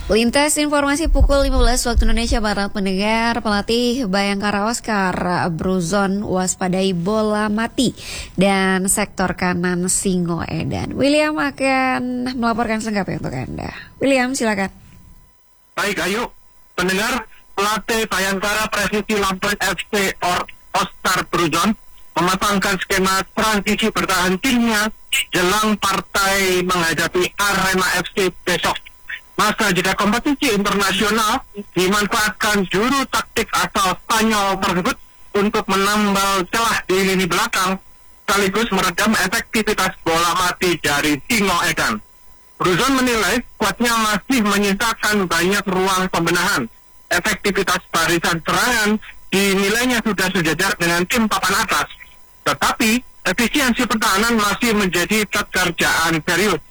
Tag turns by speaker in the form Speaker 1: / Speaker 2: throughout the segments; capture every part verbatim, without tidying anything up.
Speaker 1: Lintas informasi pukul lima belas waktu Indonesia Barat, pendengar. Pelatih Bayangkara Oscar Bruzon waspadai bola mati dan sektor kanan Singoedan. William akan melaporkan selengkapnya untuk Anda. William, silakan.
Speaker 2: Baik, Ayu. Pendengar, pelatih Bayangkara Presisi Lampung F C or Oscar Bruzon memasangkan skema transisi bertahan timnya jelang partai menghadapi Arema F C besok. Masa jeda kompetisi internasional dimanfaatkan juru taktik asal Spanyol tersebut untuk menambal celah di lini belakang sekaligus meredam efektivitas bola mati dari Singoedan. Bruzon menilai skuadnya masih menyisakan banyak ruang pembenahan. Efektivitas barisan serangan dinilainya sudah sejajar dengan tim papan atas. Tetapi efisiensi pertahanan masih menjadi pekerjaan serius.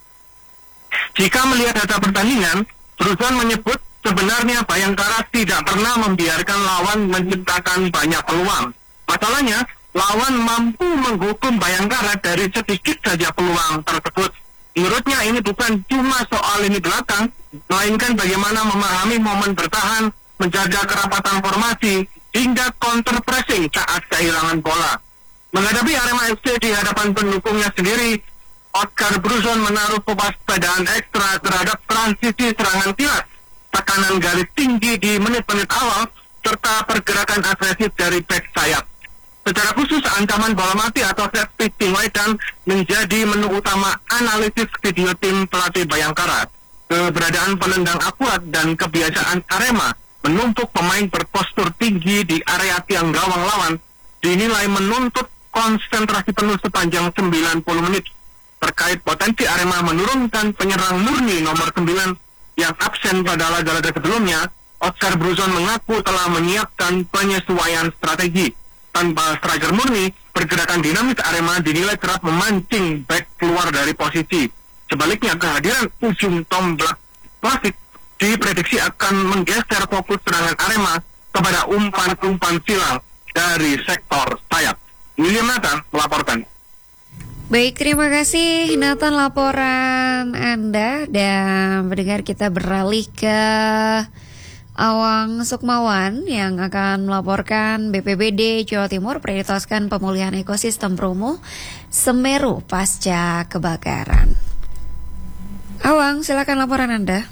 Speaker 2: Jika melihat data pertandingan, Bruzon menyebut sebenarnya Bayangkara tidak pernah membiarkan lawan menciptakan banyak peluang. Masalahnya, lawan mampu menghukum Bayangkara dari sedikit saja peluang tersebut. Menurutnya ini bukan cuma soal lini belakang, melainkan bagaimana memahami momen bertahan, menjaga kerapatan formasi, hingga counter pressing saat kehilangan bola. Menghadapi Arema F C di hadapan pendukungnya sendiri, Oscar Bruzon menaruh kewaspadaan ekstra terhadap transisi serangan kilat, tekanan garis tinggi di menit-menit awal, serta pergerakan agresif dari bek sayap. Secara khusus, ancaman bola mati atau set piece Singoedan menjadi menu utama analisis video tim pelatih Bayangkara. Keberadaan penendang akurat dan kebiasaan Arema menumpuk pemain berpostur tinggi di area tiang gawang lawan dinilai menuntut konsentrasi penuh sepanjang sembilan puluh menit. Terkait potensi Arema menurunkan penyerang murni nomor sembilan yang absen pada laga-laga sebelumnya, Oscar Bruzon mengaku telah menyiapkan penyesuaian strategi. Tanpa striker murni, pergerakan dinamis Arema dinilai kerap memancing back keluar dari posisi. Sebaliknya, kehadiran ujung tombak klasik diprediksi akan menggeser fokus serangan Arema kepada umpan-umpan silang dari sektor sayap. William Nathan melaporkan.
Speaker 1: Baik, terima kasih Nathan laporan Anda. Dan mendengar, kita beralih ke Awang Sukmawan yang akan melaporkan B P B D Jawa Timur prioritaskan pemulihan ekosistem Bromo Semeru pasca kebakaran. Awang, silakan laporan Anda.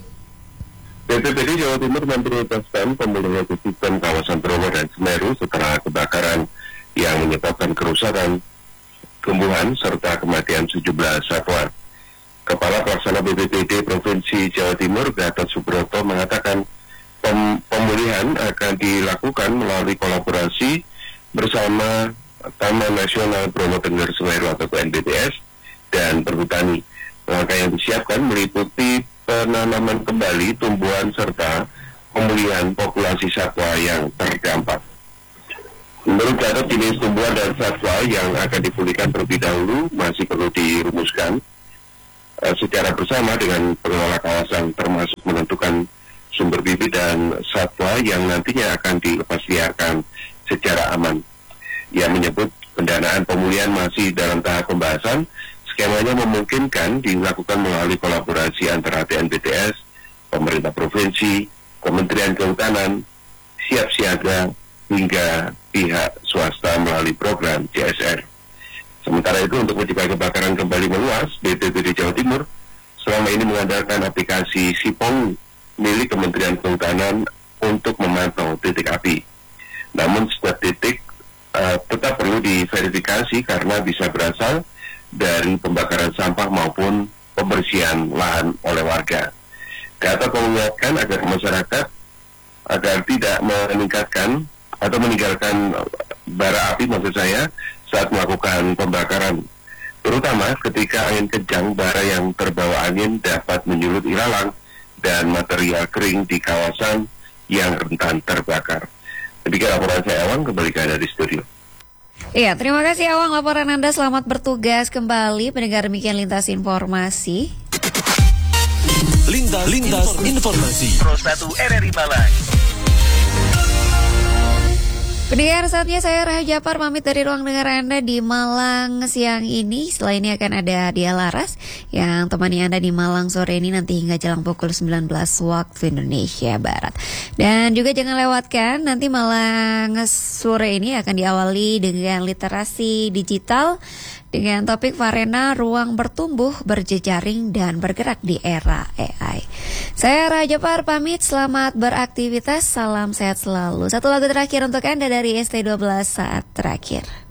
Speaker 3: B P B D Jawa Timur memprioritaskan pemulihan ekosistem kawasan Bromo dan Semeru setelah kebakaran yang menyebabkan kerusakan tumbuhan serta kematian sejumlah satwa. Kepala Pelaksana B P B D Provinsi Jawa Timur, Gatot Subroto, mengatakan pem pemulihan akan dilakukan melalui kolaborasi bersama Taman Nasional Bromo Tengger Semeru atau N B T S dan Perhutani. Langkah yang disiapkan meliputi penanaman kembali tumbuhan serta pemulihan populasi satwa yang terdampak. Menurut Gatot, jenis tumbuhan dan satwa yang akan dipulihkan terlebih dahulu masih perlu dirumuskan uh, secara bersama dengan pengelola kawasan, termasuk menentukan sumber bibit dan satwa yang nantinya akan dilepasliarkan secara aman. Ia menyebut pendanaan pemulihan masih dalam tahap pembahasan. Skemanya memungkinkan dilakukan melalui kolaborasi antara T N B T S, pemerintah provinsi, Kementerian Kehutanan, Siap Siaga, hingga pihak swasta melalui program C S R. Sementara itu, untuk mencegah kebakaran kembali meluas, B P B D Jawa Timur selama ini mengandalkan aplikasi Sipong milik Kementerian Kehutanan untuk memantau titik api. Namun setiap titik uh, tetap perlu diverifikasi karena bisa berasal dari pembakaran sampah maupun pembersihan lahan oleh warga. Gatot mengingatkan agar masyarakat agar tidak meningkatkan atau meninggalkan bara api, maksud saya, saat melakukan pembakaran. Terutama ketika angin kencang, bara yang terbawa angin dapat menyulut ilalang dan material kering di kawasan yang rentan terbakar. Demikian laporan saya, Awang, kembali ke Anda di studio.
Speaker 1: Iya, terima kasih Awang laporan Anda. Selamat bertugas kembali. Pendengar, demikian Lintas Informasi.
Speaker 4: Lintas, Lintas Informasi.
Speaker 5: Pro satu R R I Malang.
Speaker 1: Pendengar, saatnya saya Raha Japar pamit dari ruang dengar Anda di Malang siang ini. Setelah ini akan ada Dia Laras yang temani Anda di Malang sore ini nanti hingga jelang pukul sembilan belas waktu Indonesia Barat. Dan juga jangan lewatkan nanti Malang sore ini akan diawali dengan literasi digital dengan topik Varena Ruang Bertumbuh, Berjejaring, dan Bergerak di Era A I. Saya Raha Japar pamit, selamat beraktivitas, salam sehat selalu. Satu lagu terakhir untuk Anda dari S T dua belas Saat Terakhir.